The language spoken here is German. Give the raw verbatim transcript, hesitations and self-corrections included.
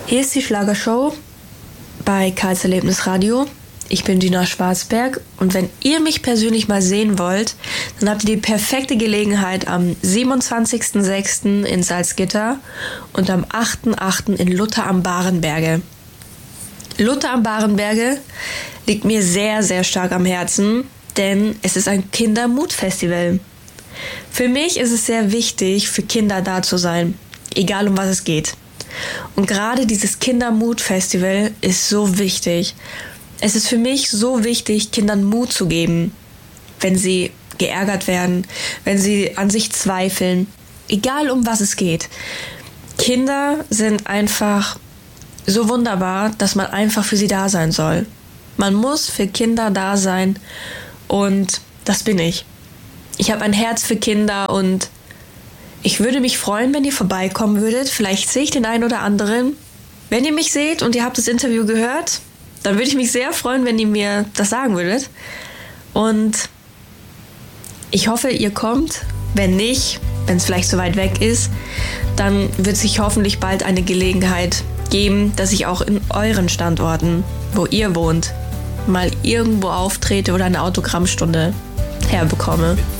Hier ist die Schlagershow bei Karls Erlebnisradio. Ich bin Gina Schwarzberg und wenn ihr mich persönlich mal sehen wollt, dann habt ihr die perfekte Gelegenheit am siebenundzwanzigsten sechsten in Salzgitter und am achten achten in Lutter am Barenberge. Lutter am Barenberge liegt mir sehr, sehr stark am Herzen, denn es ist ein Kindermutfestival. Für mich ist es sehr wichtig, für Kinder da zu sein, egal um was es geht. Und gerade dieses Kindermutfestival ist so wichtig. Es ist für mich so wichtig, Kindern Mut zu geben, wenn sie geärgert werden, wenn sie an sich zweifeln, egal um was es geht. Kinder sind einfach so wunderbar, dass man einfach für sie da sein soll. Man muss für Kinder da sein und das bin ich. Ich habe ein Herz für Kinder und ich würde mich freuen, wenn ihr vorbeikommen würdet. Vielleicht sehe ich den einen oder anderen. Wenn ihr mich seht und ihr habt das Interview gehört, dann würde ich mich sehr freuen, wenn ihr mir das sagen würdet. Und ich hoffe, ihr kommt. Wenn nicht, wenn es vielleicht so weit weg ist, dann wird sich hoffentlich bald eine Gelegenheit geben, dass ich auch in euren Standorten, wo ihr wohnt, mal irgendwo auftrete oder eine Autogrammstunde herbekomme.